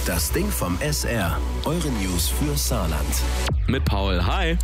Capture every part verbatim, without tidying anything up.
Das Ding vom S R. Eure News für Saarland. Mit Paul. Hi.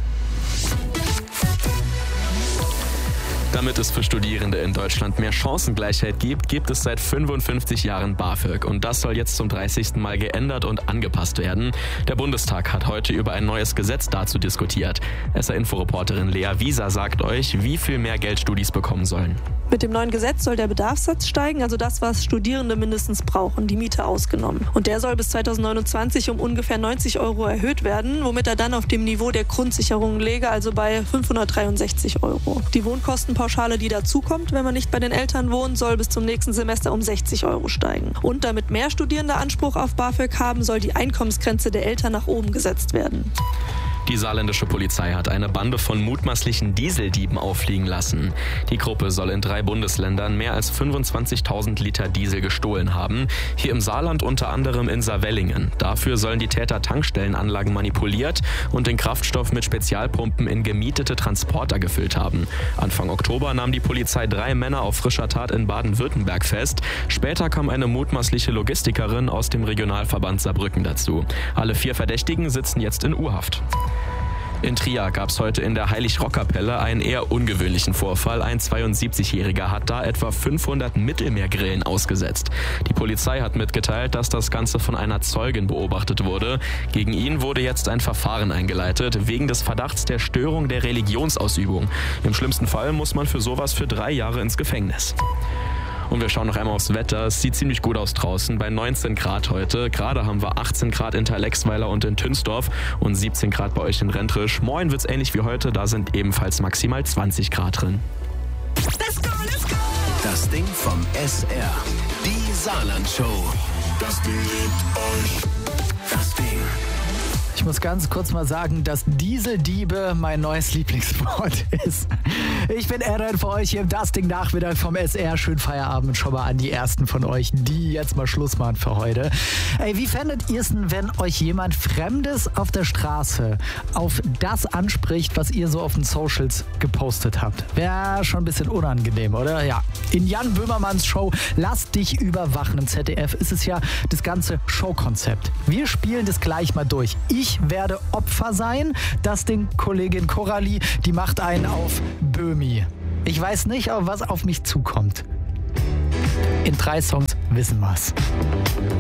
Damit es für Studierende in Deutschland mehr Chancengleichheit gibt, gibt es seit fünfundfünfzig Jahren BAföG. Und das soll jetzt zum dreißigsten Mal geändert und angepasst werden. Der Bundestag hat heute über ein neues Gesetz dazu diskutiert. S R-Inforeporterin Lea Wieser sagt euch, wie viel mehr Geld Studis bekommen sollen. Mit dem neuen Gesetz soll der Bedarfssatz steigen, also das, was Studierende mindestens brauchen, die Miete ausgenommen. Und der soll bis zweitausendneunundzwanzig um ungefähr neunzig Euro erhöht werden, womit er dann auf dem Niveau der Grundsicherung läge, also bei fünfhundertdreiundsechzig Euro. Die Wohnkostenpauschale, die dazukommt, wenn man nicht bei den Eltern wohnt, soll bis zum nächsten Semester um sechzig Euro steigen. Und damit mehr Studierende Anspruch auf BAföG haben, soll die Einkommensgrenze der Eltern nach oben gesetzt werden. Die saarländische Polizei hat eine Bande von mutmaßlichen Dieseldieben auffliegen lassen. Die Gruppe soll in drei Bundesländern mehr als fünfundzwanzigtausend Liter Diesel gestohlen haben. Hier im Saarland unter anderem in Saarwellingen. Dafür sollen die Täter Tankstellenanlagen manipuliert und den Kraftstoff mit Spezialpumpen in gemietete Transporter gefüllt haben. Anfang Oktober nahm die Polizei drei Männer auf frischer Tat in Baden-Württemberg fest. Später kam eine mutmaßliche Logistikerin aus dem Regionalverband Saarbrücken dazu. Alle vier Verdächtigen sitzen jetzt in U-Haft. In Trier gab es heute in der Heilig-Rock-Kapelle einen eher ungewöhnlichen Vorfall. Ein zweiundsiebzigjähriger hat da etwa fünfhundert Mittelmeergrillen ausgesetzt. Die Polizei hat mitgeteilt, dass das Ganze von einer Zeugin beobachtet wurde. Gegen ihn wurde jetzt ein Verfahren eingeleitet, wegen des Verdachts der Störung der Religionsausübung. Im schlimmsten Fall muss man für sowas für drei Jahre ins Gefängnis. Und wir schauen noch einmal aufs Wetter. Es sieht ziemlich gut aus draußen, bei neunzehn Grad heute. Gerade haben wir achtzehn Grad in Thalexweiler und in Tünsdorf und siebzehn Grad bei euch in Rentrisch. Morgen wird's ähnlich wie heute, da sind ebenfalls maximal zwanzig Grad drin. Let's go, let's go. Das Ding vom S R. Die Saarland-Show. Das Ding liebt euch. Das Ding. Ich muss ganz kurz mal sagen, dass Dieseldiebe mein neues Lieblingswort ist. Ich bin Aaron für euch hier im Das Ding Nachmittag vom S R. Schönen Feierabend schon mal an die ersten von euch, die jetzt mal Schluss machen für heute. Ey, wie fändet ihr es denn, wenn euch jemand Fremdes auf der Straße auf das anspricht, was ihr so auf den Socials gepostet habt? Wäre schon ein bisschen unangenehm, oder? Ja. In Jan Böhmermanns Show Lass dich überwachen im Z D F ist es ja das ganze Showkonzept. Wir spielen das gleich mal durch. Ich Ich werde Opfer sein. Das Ding, Kollegin Coralie, die macht einen auf Böhmi. Ich weiß nicht, was auf mich zukommt. In drei Songs wissen wir's.